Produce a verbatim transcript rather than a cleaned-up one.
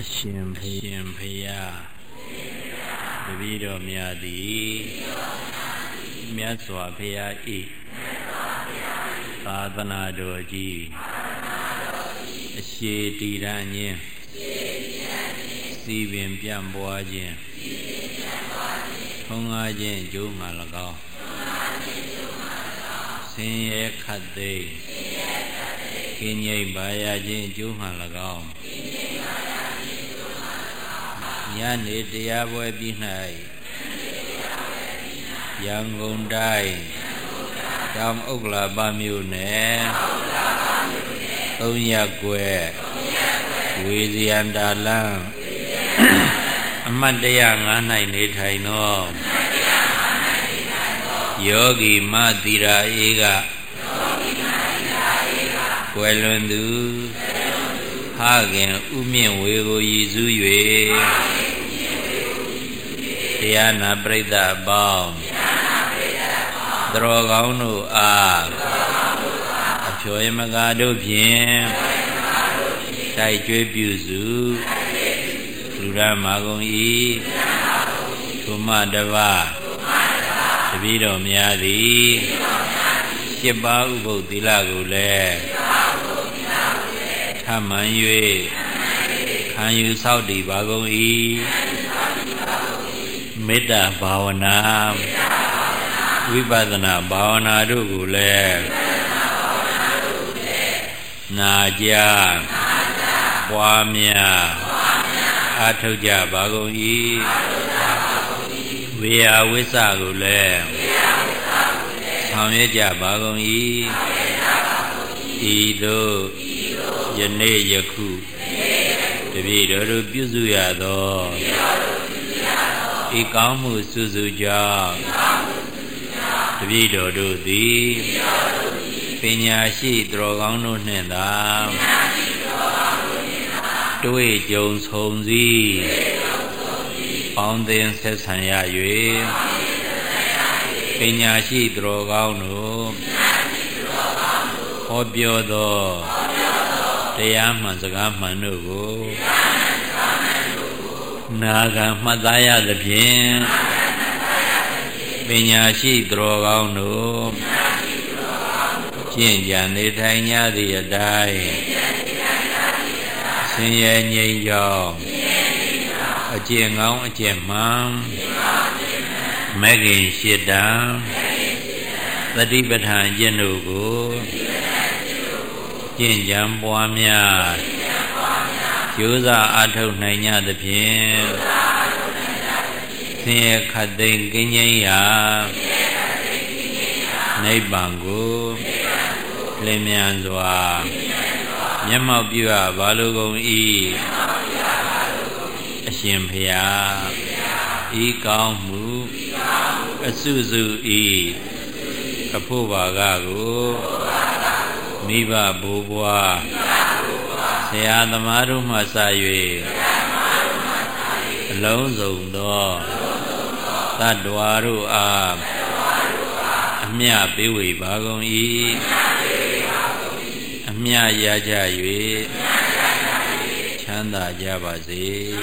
ရှင်ဖေရှင်ဖေယတပည့်တော်များသည်မြတ်စွာဘုရား၏သာသနာတော်ကြီးအရှိတည်ရန်ခြင်းစီပင်ပြန့်ပွားခြင်းထုံးကားခြင်းအကျိုးမှ၎င်းဆင်းရဲခတ်သိမ်းကင်းငြိမ်ပါရခြင်းအကျိုးမှ၎င်းညနေတရားပွဲပြီး၌ရန်ကုန်တိုင်းတောင်ဥက္ကလာပမြို့နယ်သုံးရပ်ကွယ်ဝေဇယန္တာလမ်းအမှတ်တရငါး၌နေထိုင်သောယောဂီမသီရာအေးကကွယ်လွန်သူဖခင်ဥမြင့်ဝေကိုရည်စူး၍တရားနာပရိသတ်အပေါင်းသရောကောင်းတို့အားအဖြောယမကာတို့ဖြင့်တိုက်ကျွေးပြုစုလူရမာကုန်၏သုမတပါတပည့်တော်များသည်ရှစ်ပါးဥပုသ်သီလကိုလည်းထမှန်၍ခံယူဆောက်တည်ပါကုန်၏မေတ္တာဘာဝနာဝိပဿနာဘာဝနာတို့ကိုလည်းနာကြပွားများအားထုတ်ကြပါကုန်၏ဝေယဝိသကိုလည်းဆောင်ရွက်ကြပါကုန်၏ဤသို့ယနေ့ယခုတပည့်တော်တို့ပြုစုရသောဤကောင်းမှုစုစုကြောင့်တပည့်တော်တို့သည်ပညာရှိသူတော်ကောင်းတို့နှင့်သာတွေ့ကြုံဆုံစည်းပေါင်းသင်းဆက်ဆံရ၍ပညာရှိသူတော်ကောင်းတို့ဟောပြောသောတရားမှန်စကားမှန်တို့ကိုနာခံမှတ်သားရသဖြင့်ပညာရှိသူတော်ကောင်းတို့ကျင့်ကြံနေထိုင်ကြသည့်အတိုင်းဆင်းရဲငြိမ်းချမ်းအကျင့်ကောင်းအကျင့်မှန်မဂ္ဂင်ရှစ်တံသတိပဋ္ဌာန်ကျင့်တို့ကိုကျင့်ကြံပွားများကြိုးစားအားထုတ်နိုင်ကြသဖြင့်ဆင်းရဲခတ်သိမ်းကင်းငြိမ်းရာနိဗ္ဗာန်ကိုလင်းမြန်စွာမျက်မှောက်ပြုအပ်ပါလိုကုန်၏အရှင်ဘုရားဤကောင်းမှုအစုစုဤအဖို့ဘာကကိုမိဘဘိုးဘွားဆရာသမားတို့မှစ၍အလုံးစုံသောသတ္တဝါတို့အားအမြတ်ပေးဝေပါကုန်၏အမြတ်ရကြ၍ချမ်းသာကြပါစေ